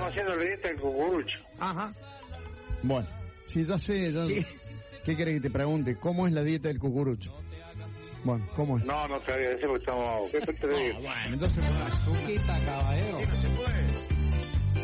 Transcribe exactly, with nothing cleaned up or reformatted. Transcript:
haciendo la dieta del cucurucho. Ajá. Bueno, sí, ya sé, ya... Sí. ¿Qué querés que te pregunte? ¿Cómo es la dieta del cucurucho? Bueno, ¿cómo es? No, no te voy a decir porque estamos... ¿Qué te digo? Ah, bueno, entonces... Quita, caballero. Sí, no se puede.